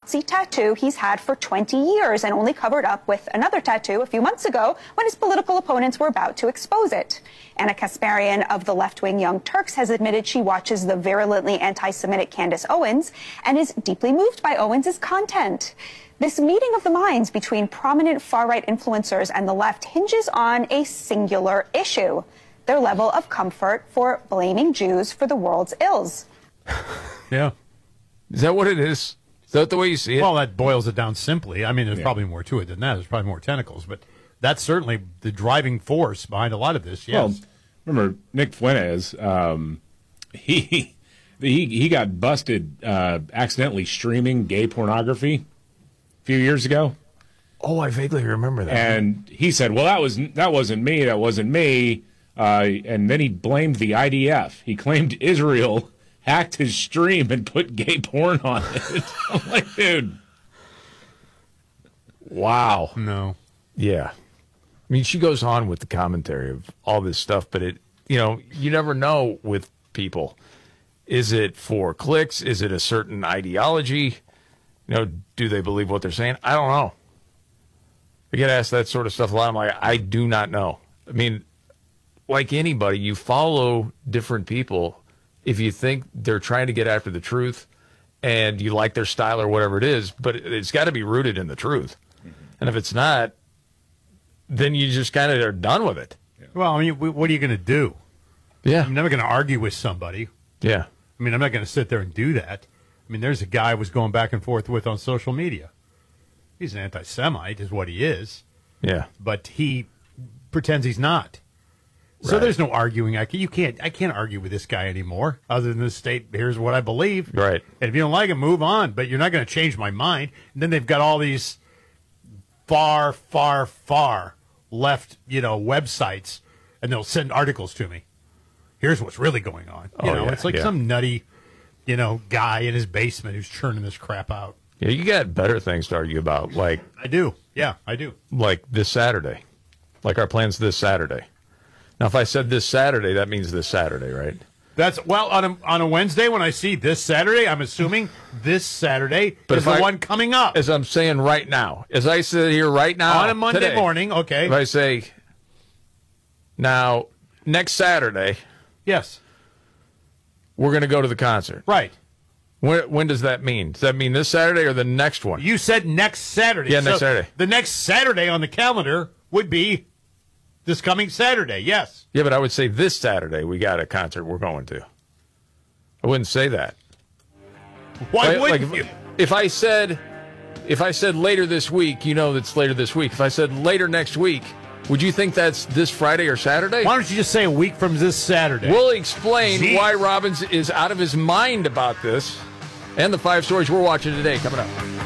Nazi tattoo he's had for 20 years and only covered up with another tattoo a few months ago when his political opponents were about to expose it. Anna Kasparian of the left-wing Young Turks has admitted she watches the virulently anti-Semitic Candace Owens and is deeply moved by Owens' content. This meeting of the minds between prominent far-right influencers and the left hinges on a singular issue: their level of comfort for blaming Jews for the world's ills. Yeah. Is that what it is? Is that the way you see it? Well, that boils it down simply. I mean, there's probably more to it than that. There's probably more tentacles, but that's certainly the driving force behind a lot of this, yes. Well, remember, Nick Fuentes, he got busted accidentally streaming gay pornography a few years ago. Oh, I vaguely remember that. And he said, well, that wasn't me. And then he blamed the IDF. He claimed Israel hacked his stream and put gay porn on it. I'm like, dude. Wow. No. Yeah. I mean, she goes on with the commentary of all this stuff, but you never know with people. Is it for clicks? Is it a certain ideology? Do they believe what they're saying? I don't know. I get asked that sort of stuff a lot. I'm like, I do not know. I mean, like anybody, you follow different people if you think they're trying to get after the truth and you like their style or whatever it is, but it's got to be rooted in the truth. Mm-hmm. And if it's not, then you just kind of are done with it. Well, I mean, what are you going to do? Yeah. I'm never going to argue with somebody. Yeah. I mean, I'm not going to sit there and do that. I mean, there's a guy I was going back and forth with on social media. He's an anti-Semite, is what he is. Yeah. But he pretends he's not. So there's no arguing. I can't argue with this guy anymore, other than to state, here's what I believe. Right. And if you don't like it, move on. But you're not going to change my mind. And then they've got all these far, far, far left, websites, and they'll send articles to me. Here's what's really going on. It's like some nutty, guy in his basement who's churning this crap out. Yeah, you got better things to argue about, like... I do. Yeah, I do. Like this Saturday. Like our plans this Saturday. Now, if I said this Saturday, that means this Saturday, right? On a Wednesday when I see this Saturday, I'm assuming this Saturday is the one coming up. As I'm saying right now. As I sit here right now. On a Monday today, morning, okay. If I say, now, next Saturday... Yes. We're going to go to the concert. Right. When does that mean? Does that mean this Saturday or the next one? You said next Saturday. Yeah, next Saturday. The next Saturday on the calendar would be this coming Saturday, yes. Yeah, but I would say this Saturday we got a concert we're going to. I wouldn't say that. Why wouldn't you? If I said later this week, that's later this week. If I said later next week, would you think that's this Friday or Saturday? Why don't you just say a week from this Saturday? We'll explain why Robbins is out of his mind about this and the 5 stories we're watching today coming up.